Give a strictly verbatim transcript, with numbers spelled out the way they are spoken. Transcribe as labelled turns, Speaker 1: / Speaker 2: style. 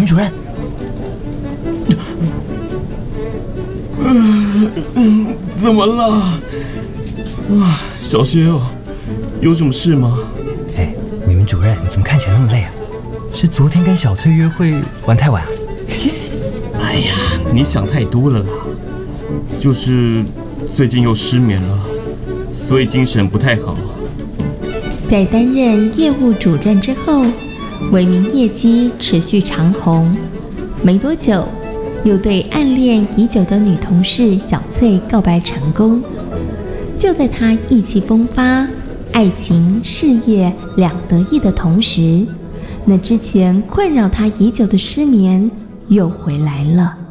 Speaker 1: 明主任。
Speaker 2: 嗯嗯，怎么了？啊，小薛哦，有什么事吗？
Speaker 1: 哎，伟明主任，你怎么看起来那么累啊？是昨天跟小翠约会玩太晚啊？
Speaker 2: 哎呀，你想太多了啦。就是最近又失眠了，所以精神不太好。
Speaker 3: 在担任业务主任之后，伟明业绩持续长红，没多久又对暗恋已久的女同事小翠告白成功。就在他意气风发、爱情事业两得意的同时，那之前困扰他已久的失眠又回来了。